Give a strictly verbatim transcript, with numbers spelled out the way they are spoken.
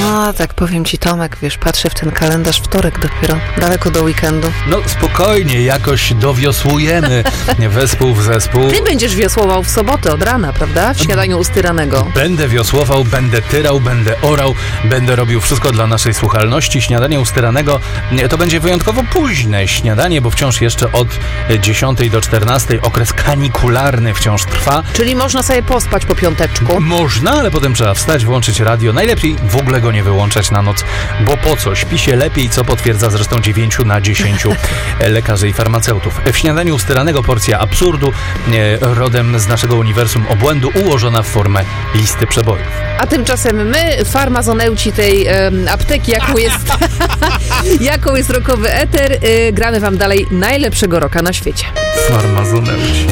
A, tak powiem ci, Tomek, wiesz, patrzę w ten kalendarz, wtorek dopiero, daleko do weekendu. No spokojnie, jakoś dowiosłujemy wespół w zespół. Ty będziesz wiosłował w sobotę od rana, prawda? W śniadaniu u styranego. Będę wiosłował, będę tyrał, będę orał, będę robił wszystko dla naszej słuchalności. Śniadanie u styranego to będzie wyjątkowo późne śniadanie, bo wciąż jeszcze od dziesiątej do czternastej okres kanikularny wciąż trwa. Czyli można sobie pospać po piąteczku. Można, ale potem trzeba wstać, włączyć radio. Najlepiej w ogóle go nie wyłączać na noc, bo po co? Śpi się lepiej, co potwierdza zresztą dziewięciu na dziesięciu lekarzy i farmaceutów. W śniadaniu u styranego porcja absurdu, rodem z naszego uniwersum obłędu, ułożona w formę listy przebojów. A tymczasem my, farmazoneuci tej e, apteki, jaką jest, jaką jest rockowy eter, e, gramy wam dalej najlepszego rocka na świecie. Farmazoneuci.